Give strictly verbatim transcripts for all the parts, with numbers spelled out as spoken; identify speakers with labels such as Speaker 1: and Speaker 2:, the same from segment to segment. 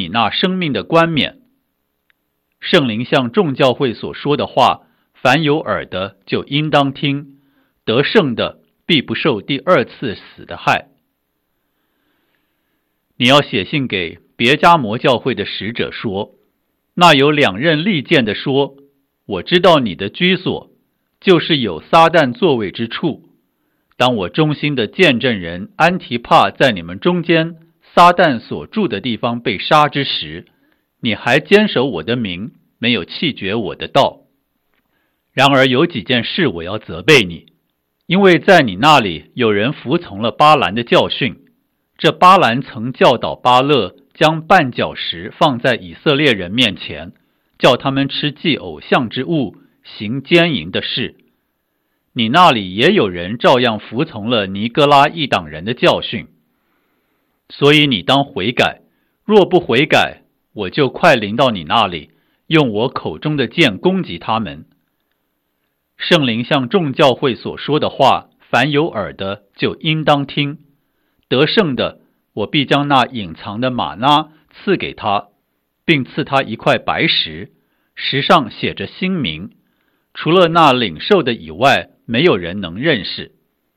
Speaker 1: 你那生命的冠冕。圣灵向众教会所说的话，凡有耳的就应当听，得胜的必不受第二次死的害。你要写信给别迦摩教会的使者说，那有两刃利剑的说，我知道你的居所，就是有撒旦座位之处。当我忠心的见证人安提帕在你们中间撒旦所住的地方被杀之时，你还坚守我的名，没有弃绝我的道。然而有几件事我要责备你，因为在你那里有人服从了巴兰的教训。这巴兰曾教导巴勒将绊脚石放在以色列人面前，叫他们吃祭偶像之物，行奸淫的事。你那里也有人照样服从了尼哥拉一党人的教训。所以你当悔改，若不悔改，我就快临到你那里，用我口中的剑攻击他们。圣灵向众教会所说的话，凡有耳的就应当听。得胜的，我必将那隐藏的玛纳赐给他，并赐他一块白石，石上写着新名，除了那领受的以外，没有人能认识。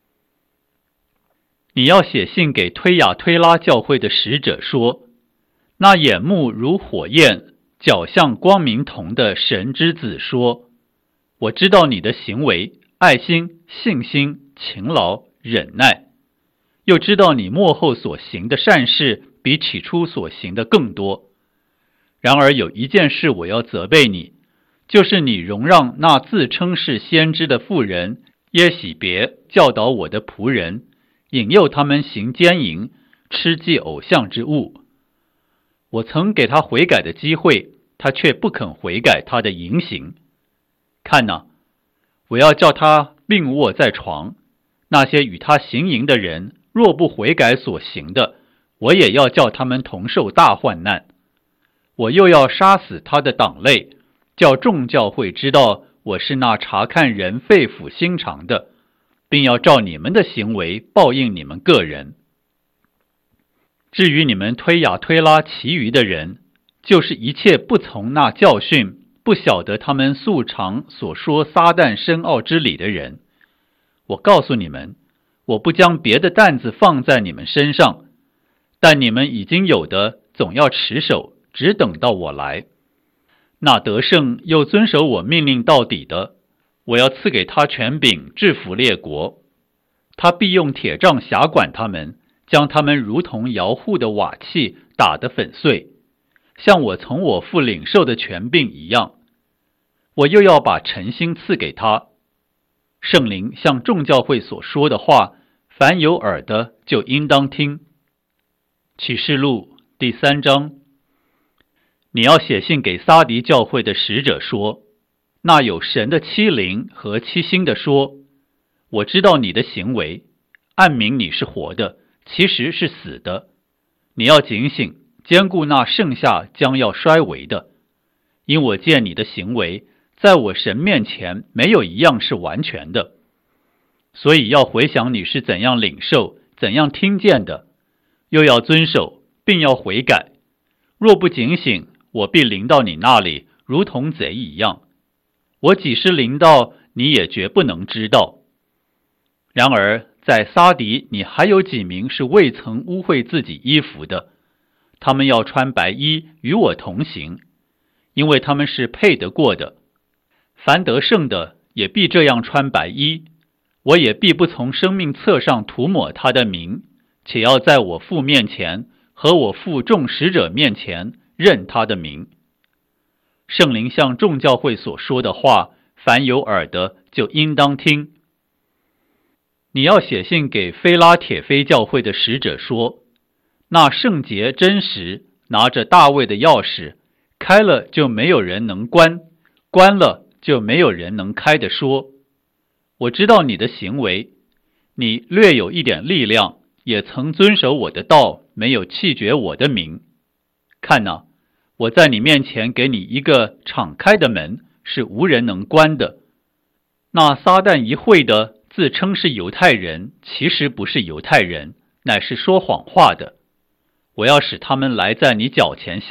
Speaker 1: 你要写信给推雅推拉教会的使者说，那眼目如火焰，脚像光明铜的神之子说，我知道你的行为，爱心、信心、勤劳、忍耐，又知道你末后所行的善事比起初所行的更多。然而有一件事我要责备你，就是你容让那自称是先知的妇人耶洗别教导我的仆人，引诱他们行奸淫，吃祭偶像之物。我曾给他悔改的机会，他却不肯悔改他的淫行。看哪，我要叫他病卧在床，那些与他行淫的人若不悔改所行的，我也要叫他们同受大患难。我又要杀死他的党类，叫众教会知道我是那查看人肺腑心肠的，并要照你们的行为报应你们个人。至于你们推雅推拉其余的人，就是一切不从那教训，不晓得他们素常所说撒旦深奥之理的人，我告诉你们，我不将别的担子放在你们身上，但你们已经有的总要持守，只等到我来。那得胜又遵守我命令到底的，我要赐给他权柄制服列国，他必用铁杖辖管他们，将他们如同摇户的瓦器打得粉碎，像我从我父领受的权柄一样。我又要把诚心赐给他。圣灵向众教会所说的话，凡有耳的就应当听。启示录第三章。你要写信给撒狄教会的使者说，那有神的七灵和七星的说，我知道你的行为，暗明你是活的，其实是死的。你要警醒，坚固那剩下将要衰微的，因我见你的行为，在我神面前没有一样是完全的。所以要回想你是怎样领受，怎样听见的，又要遵守，并要悔改。若不警醒，我必临到你那里，如同贼一样。我几时临到，你也绝不能知道。然而在撒狄，你还有几名是未曾污秽自己衣服的，他们要穿白衣与我同行，因为他们是配得过的。凡得胜的也必这样穿白衣，我也必不从生命册上涂抹他的名，且要在我父面前和我父众使者面前认他的名。圣灵向众教会所说的话，凡有耳的就应当听。你要写信给非拉铁非教会的使者说，那圣洁真实拿着大卫的钥匙，开了就没有人能关，关了就没有人能开的说，我知道你的行为，你略有一点力量，也曾遵守我的道，没有弃绝我的名。看哪，我在你面前给你一个敞开的门，是无人能关的。那撒旦一会的自称是犹太人，其实不是犹太人，乃是说谎话的。我要使他们来在你脚前下